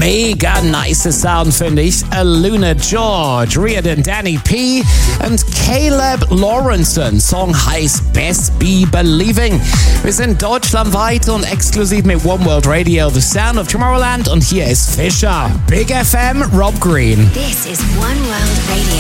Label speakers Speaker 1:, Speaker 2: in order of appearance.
Speaker 1: Mega nice Sound, finde ich. Luna George, Riordan Danny P. und Caleb Lawrenson. Song heißt Best Be Believing. Wir sind deutschlandweit und exklusiv mit One World Radio, The Sound of Tomorrowland. Und hier ist Fisher. Big FM, Rob Green.
Speaker 2: This is One World Radio.